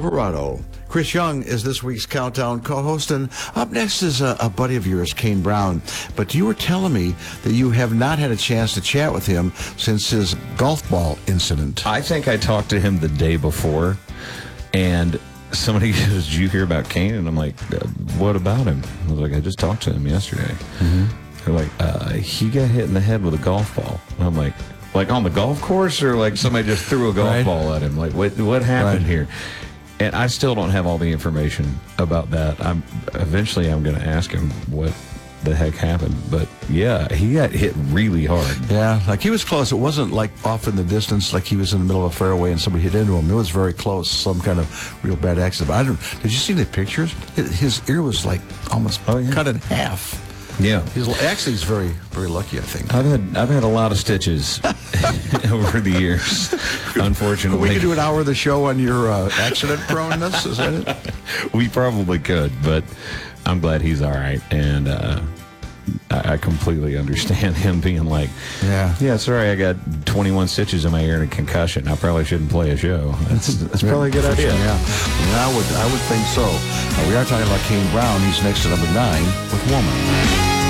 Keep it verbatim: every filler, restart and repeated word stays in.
Silverado. Chris Young is this week's Countdown co-host, and up next is a, a buddy of yours, Kane Brown. But you were telling me that you have not had a chance to chat with him since his golf ball incident. I think I talked to him the day before, and somebody goes, "Did you hear about Kane?" And I'm like, "What about him?" I was like, "I just talked to him yesterday." Mm-hmm. They're like, uh, "He got hit in the head with a golf ball." And I'm like, "Like on the golf course, or like somebody just threw a golf right. ball at him? Like what? What happened right. here?" And I still don't have all the information about that. I'm eventually I'm going to ask him what the heck happened. But yeah, he got hit really hard. Yeah, like he was close. It wasn't like off in the distance, like he was in the middle of a fairway and somebody hit into him. It was very close, some kind of real bad accident. But I don't. Did you see the pictures? His ear was like almost oh, yeah. cut in half. Yeah, he's actually he's very very lucky. I think I've had I've had a lot of stitches over the years. Unfortunately, we could do an hour of the show on your uh, accident proneness. Is that it? We probably could, but I'm glad he's all right, and uh, I, I completely understand him being like, yeah, yeah, sorry, I got twenty-one stitches in my ear and a concussion. I probably shouldn't play a show. That's that's probably a good idea. Yeah, yeah, I would I would think so. Uh, we are talking about Kane Brown. He's next to number nine with Woman.